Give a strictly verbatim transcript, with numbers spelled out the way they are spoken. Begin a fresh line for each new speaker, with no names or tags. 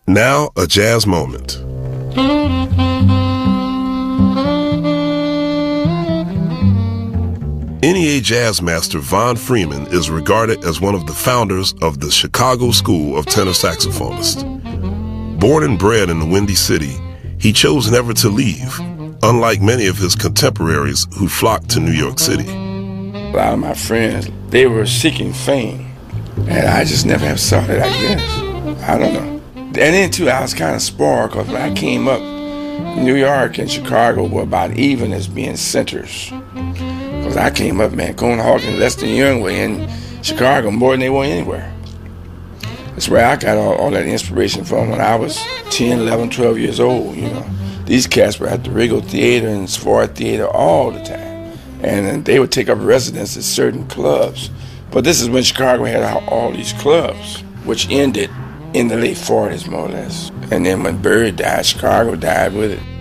Now, a jazz moment. N E A jazz master Von Freeman is regarded as one of the founders of the Chicago School of Tenor Saxophonists. Born and bred in the Windy City, he chose never to leave, unlike many of his contemporaries who flocked to New York City.
A lot of my friends, they were seeking fame, and I just never have sought it, I guess. I don't know. And then, too, I was kind of spoiled, because when I came up, New York and Chicago were about even as being centers. Because I came up, man, Conestoga, Hawkins, Lester Young were in Chicago more than they were anywhere. That's where I got all, all that inspiration from when I was ten, eleven, twelve years old, you know. These cats were at the Regal Theater and Savoy Theater all the time. And they would take up residence at certain clubs. But this is when Chicago had all these clubs, which ended in the late forties, more or less. And then when Bird died, Chicago died with it.